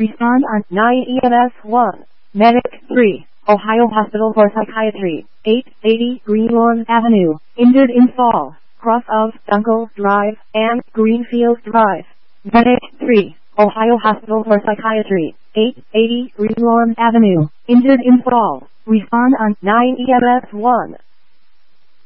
Respond on 9 EMS 1. Medic 3. Ohio Hospital for Psychiatry, 880 Greenlawn Avenue. Injured in fall, cross of Dunkel Drive and Greenfield Drive. Medic 3. Ohio Hospital for Psychiatry, 880 Greenlawn Avenue. Injured in fall. Respond on 9 EMS 1.